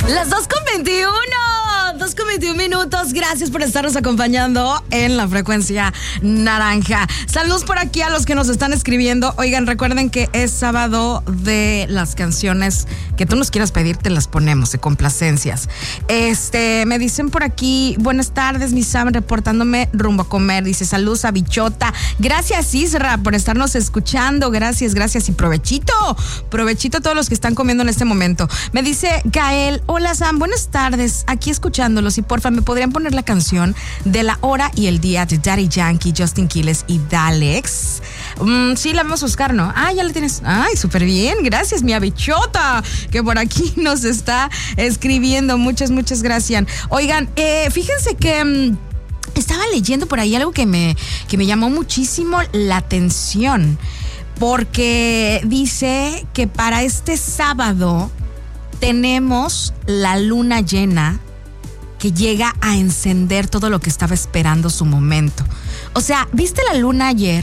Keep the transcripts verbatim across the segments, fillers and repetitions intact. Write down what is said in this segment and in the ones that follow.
Las dos con veintiuno. dos con veintiuno minutos. Gracias por estarnos acompañando en la frecuencia naranja. Saludos por aquí a los que nos están escribiendo. Oigan, recuerden que es sábado de las canciones que tú nos quieras pedir, te las ponemos de complacencias. Este, me dicen por aquí, buenas tardes, mi Sam, reportándome rumbo a comer. Dice, saludos a Bichota. Gracias, Isra, por estarnos escuchando. Gracias, gracias y provechito. Provechito a todos los que están comiendo en este momento. Me dice Gael, hola Sam, buenas tardes. Aquí escuchándolos y porfa, ¿me podrían poner la canción de la hora y el día de Daddy Yankee, Justin Quiles y Dalex? Mm, sí, la vamos a buscar, ¿no? Ah, ya la tienes. Ay, súper bien. Gracias, mi Bichota, que por aquí nos está escribiendo. Muchas, muchas gracias. Oigan, eh, fíjense que mmm, estaba leyendo por ahí algo que me, que me llamó muchísimo la atención, porque dice que para este sábado tenemos la luna llena que llega a encender todo lo que estaba esperando su momento. O sea, ¿viste la luna ayer?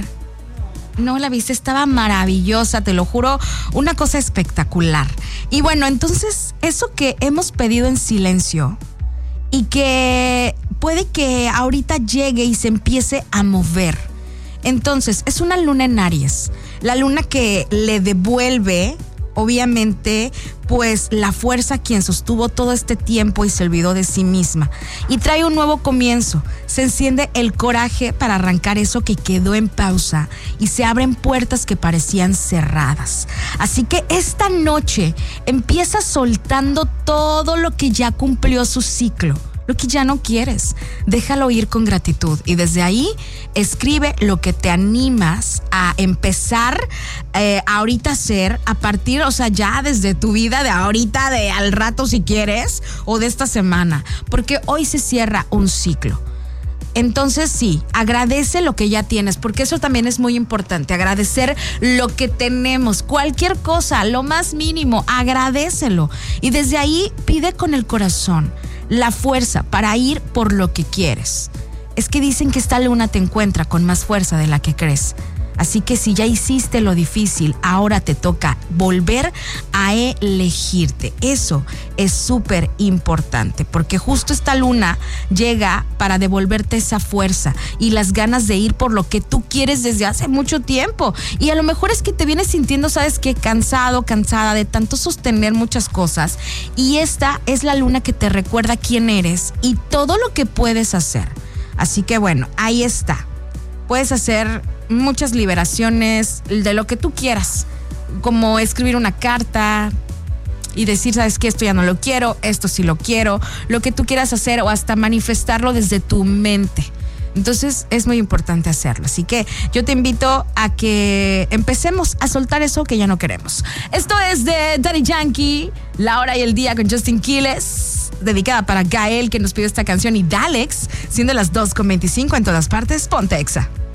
No la viste, estaba maravillosa, te lo juro, una cosa espectacular. Y bueno, entonces, eso que hemos pedido en silencio y que puede que ahorita llegue y se empiece a mover. Entonces, es una luna en Aries, la luna que le devuelve, obviamente, pues la fuerza a quien sostuvo todo este tiempo y se olvidó de sí misma. Y trae un nuevo comienzo. Se enciende el coraje para arrancar eso que quedó en pausa y se abren puertas que parecían cerradas. Así que esta noche empieza soltando todo lo que ya cumplió su ciclo. Lo que ya no quieres, déjalo ir con gratitud y desde ahí escribe lo que te animas a empezar eh, ahorita a hacer a partir, o sea, ya desde tu vida de ahorita, de al rato si quieres, o de esta semana, porque hoy se cierra un ciclo. Entonces sí, agradece lo que ya tienes, porque eso también es muy importante, agradecer lo que tenemos, cualquier cosa, lo más mínimo, agradécelo y desde ahí pide con el corazón la fuerza para ir por lo que quieres. Es que dicen que esta luna te encuentra con más fuerza de la que crees. Así que si ya hiciste lo difícil, ahora te toca volver a elegirte. Eso es súper importante, porque justo esta luna llega para devolverte esa fuerza y las ganas de ir por lo que tú quieres desde hace mucho tiempo. Y a lo mejor es que te vienes sintiendo, ¿sabes qué? Cansado, cansada de tanto sostener muchas cosas. Y esta es la luna que te recuerda quién eres y todo lo que puedes hacer. Así que bueno, ahí está. Puedes hacer muchas liberaciones de lo que tú quieras, como escribir una carta y decir, ¿sabes qué? Esto ya no lo quiero, esto sí lo quiero, lo que tú quieras hacer o hasta manifestarlo desde tu mente. Entonces es muy importante hacerlo. Así que yo te invito a que empecemos a soltar eso que ya no queremos. Esto es de Daddy Yankee, La Hora y el Día con Justin Quiles, dedicada para Gael, que nos pidió esta canción, y Dalex, siendo las dos con veinticinco en todas partes. Ponte Exa.